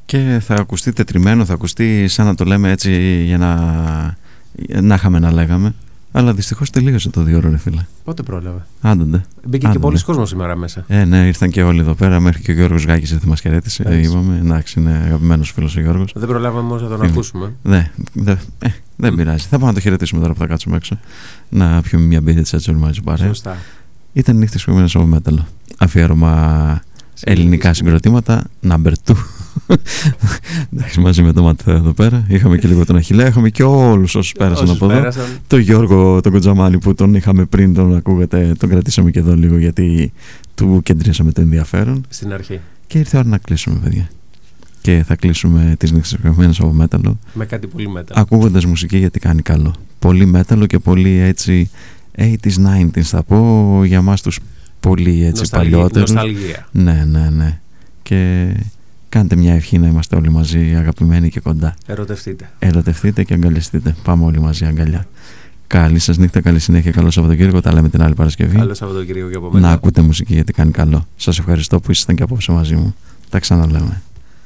Και θα ακουστεί τετριμένο, θα ακουστεί σαν να το λέμε έτσι για να είχαμε να λέγαμε. Αλλά δυστυχώς τελείωσε το 2 ώρο, ρε φίλε. Πότε πρόλαβε? Άντοντε. Μπήκε και πολλοί κόσμος σήμερα μέσα. Ναι, ήρθαν και όλοι εδώ πέρα. Μέχρι και ο Γιώργος Γάκης ήρθε, μας χαιρέτησε. Είπαμε, εντάξει, είναι αγαπημένος φίλος ο Γιώργος. Δεν προλάβαμε όμως να τον ακούσουμε. Δεν πειράζει. Θα πάμε να το χαιρετήσουμε τώρα που θα κάτσουμε έξω. Να πιούμε μια μπύρα έτσι όλοι μαζί παρέα. Σωστά. Ήταν νύχτες κομμένες από μέταλλο. Αφιέρωμα ελληνικά συγκροτήματα. Number 2. Εντάξει, μαζί με το Ματθαίο εδώ πέρα. Είχαμε και λίγο τον Αχιλλέα. Είχαμε και όλους όσους πέρασαν από εδώ. Το Γιώργο τον Κοντζαμάλη που τον είχαμε πριν, τον ακούγατε. Τον κρατήσαμε και εδώ λίγο γιατί του κεντρήσαμε το ενδιαφέρον. Στην αρχή. Και ήρθε η ώρα να κλείσουμε, παιδιά. Και θα κλείσουμε τις νύχτες κομμένες από μέταλλο. Με κάτι πολύ μέταλλο. Ακούγοντας μουσική γιατί κάνει καλό. Πολύ μέταλλο και πολύ έτσι 80s, 90s θα πω για μας τους πολύ έτσι παλιότερους. Νοσταλγία. Ναι. Και κάντε μια ευχή να είμαστε όλοι μαζί αγαπημένοι και κοντά. Ερωτευτείτε και αγκαλιαστείτε. Πάμε όλοι μαζί αγκαλιά. Καλή σας νύχτα, καλή συνέχεια, καλό Σαββατοκύριακο. Τα λέμε την άλλη Παρασκευή. Καλό Σαββατοκύριακο και από μένα. Να ακούτε μουσική γιατί κάνει καλό. Σας ευχαριστώ που ήσασταν και απόψε μαζί μου. Τα ξαναλέμε.